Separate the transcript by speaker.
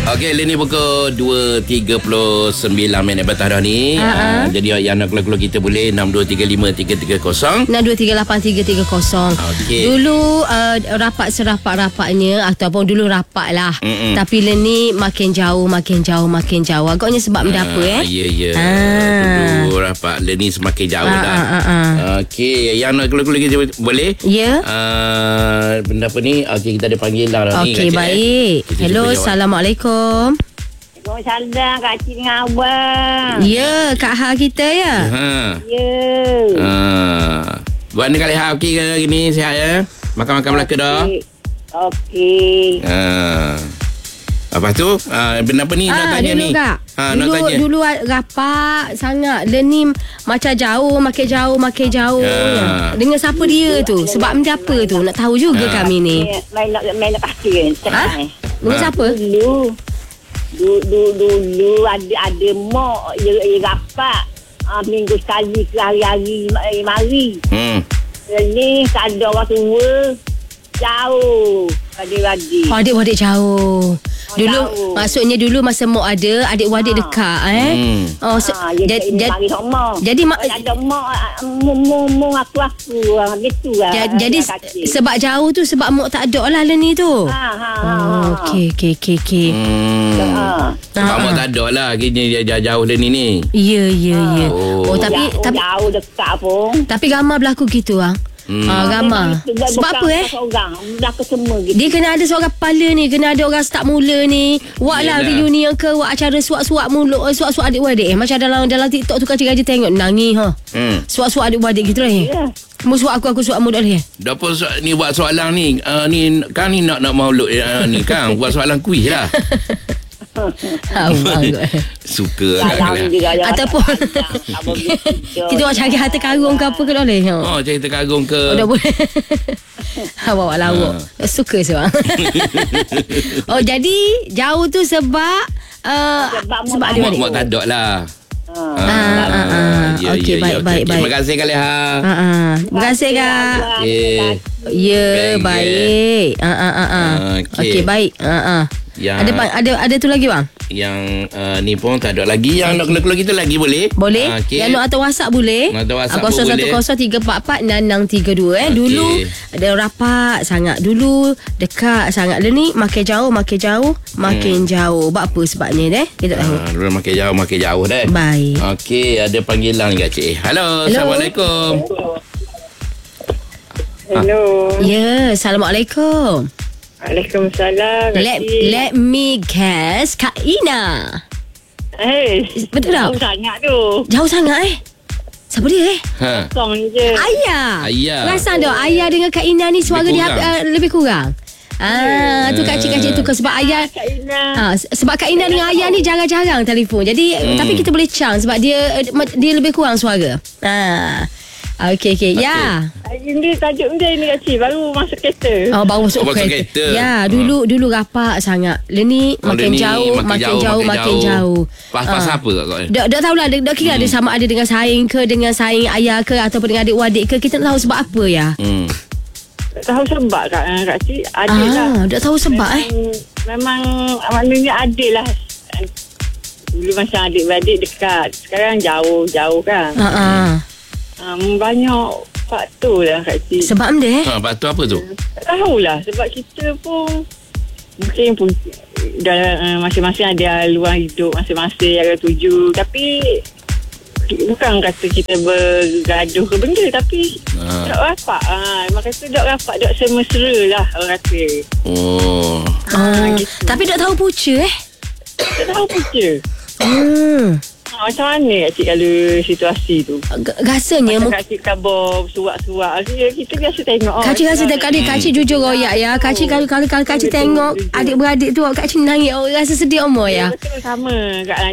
Speaker 1: Okey, ini pukul 2.39 petang dah ni. Jadi yang nak keluar kita boleh 6235 330
Speaker 2: 6238 330.
Speaker 1: Okey.
Speaker 2: Dulu rapat serapat-rapatnya ataupun dulu rapat lah. Tapi ni makin jauh. Agaknya sebab benda apa
Speaker 1: Ya. Dulu rapat ni semakin jauh dah. Okey, yang nak keluar kita boleh?
Speaker 2: Ya.
Speaker 1: Benda apa ni? Okey, kita ada panggilan dah ni.
Speaker 2: Okey, baik. Hello, Assalamualaikum.
Speaker 3: Waalaikumsalam Kak Cik dengan abang.
Speaker 2: Ya, Kak Ha kita ya.
Speaker 3: Ya.
Speaker 1: Buat ni kali ha okey ke hari ni, sihat ya? Makan-makan Melaka dah.
Speaker 3: Okey.
Speaker 1: Lepas tu benda apa ni nak tanya
Speaker 2: dulu,
Speaker 1: ni?
Speaker 2: Kak.
Speaker 1: Nak tanya.
Speaker 2: Dulu rapat sangat. Dia ni macam makin jauh. Dengan siapa dia tu? Sebab benda apa tu? Nak tahu juga kami ni.
Speaker 3: Main nak pasti kan?
Speaker 2: Dengan siapa?
Speaker 3: Dulu ada mak dia rapat minggu sekali ke hari-hari mari. Ni tak ada orang tua jauh adik-adik.
Speaker 2: Adik-adik jauh. Dulu
Speaker 3: jauh.
Speaker 2: Maksudnya dulu masa mak ada, adik-adik dekat
Speaker 3: Jadi sama.
Speaker 2: Jadi
Speaker 3: ada mak mung aku gitu lah.
Speaker 2: Jadi sebab jauh tu sebab mak tak ada lah ni tu. Okey.
Speaker 1: Sebab mak tak ada lah. Gini dia jauh lah ni.
Speaker 2: Ya. Tapi
Speaker 3: jauh dekat pun.
Speaker 2: Tapi ramai berlaku gitu ramai. Sebab apa
Speaker 3: Berlaku semua gitu.
Speaker 2: Dia kena ada seorang kepala ni, kena ada orang start mula ni. Buat lah reunion ke, buat acara suap-suap mulut, suap-suap adik-beradik. Macam dalam TikTok tu kacik-kacik tengok nangis suap-suap adik-beradik gitu lah Mu suap aku suap mulut dia.
Speaker 1: Dapat ni buat soalan ni. Ni kan ni nak maulud ni kan. Buat soalan kuis lah.
Speaker 2: Abang
Speaker 1: suka
Speaker 2: ataupun kita nak cari harta karung ke apa ke boleh
Speaker 1: cari harta karung ke
Speaker 2: dah boleh bawa lawak suka sebab jadi jauh tu sebab
Speaker 1: dia mak tak ada lah. Okey, baik. Terima kasih kali terima kasih Kak.
Speaker 2: Ya, baik. Okey, baik. Ada tu lagi bang?
Speaker 1: Yang ni pun tak ada lagi. Yang nak keluar kita lagi boleh?
Speaker 2: Boleh. Yang nak atau WhatsApp boleh? 0110-344-6632 Dulu ada rapat sangat. Dulu dekat sangat. Dia ni makin jauh. Buat apa sebabnya kita tahu.
Speaker 1: Dulu makin jauh dah.
Speaker 2: Baik.
Speaker 1: Okey, ada panggilan kat Cik. Hello. Assalamualaikum.
Speaker 3: Hello.
Speaker 2: Ya, Assalamualaikum.
Speaker 3: Waalaikumsalam.
Speaker 2: Let me guess, Kak Ina. Betul tak? Jauh sangat Siapa dia
Speaker 3: Kong je.
Speaker 2: Ayah.
Speaker 1: Rasa
Speaker 2: dah Ayah dengan Kak Ina ni suara dia lebih kurang. Tu kacik-kacik tu sebab Ayah
Speaker 3: Kak Ina.
Speaker 2: sebab Kak Ina dengan Ayah ni jarang-jarang telefon. Jadi tapi kita boleh chance sebab dia lebih kurang suara. Okey. Ya.
Speaker 3: Ini tajuk dia ni Kak Cik baru masuk kereta.
Speaker 2: Baru masuk kereta. Ya, dulu rapat sangat. Ni makin jauh.
Speaker 1: Pasal apa kau?
Speaker 2: Dak tahulah dak kira ada sama ada dengan saing ke, dengan saing ayah ke ataupun dengan adik-beradik ke. Kita tak tahu sebab apa ya.
Speaker 3: Tak tahu sebab Kak Cik. Adalah.
Speaker 2: Tak tahu sebab
Speaker 3: Memang maknanya adalah. Dulu macam adik-beradik dekat. Sekarang jauh kan. Banyak faktor lah Kak Cik.
Speaker 2: Sebab dia
Speaker 1: faktor apa tu?
Speaker 3: Tak tahulah. Sebab kita pun mungkin pun masing-masing ada luang hidup masing-masing ada tuju. Tapi bukan kata kita bergaduh ke benda. Tapi tak rapat. Memang kata tak rapat, tak semesra lah orang kata.
Speaker 2: Gitu. Tapi tak tahu punca
Speaker 3: Tak tahu punca. Macam mana Kak Cik kalau situasi tu?
Speaker 2: Rasanya
Speaker 3: Kak Cik khabar suap-suap. Kita biasa tengok.
Speaker 2: Kak Cik rasa Kak Cik jujur royak ya. Kak Cik kalau Kak Cik tengok adik-beradik tu Kak Cik nangis. Rasa sedih ya.
Speaker 3: Betul sama Kak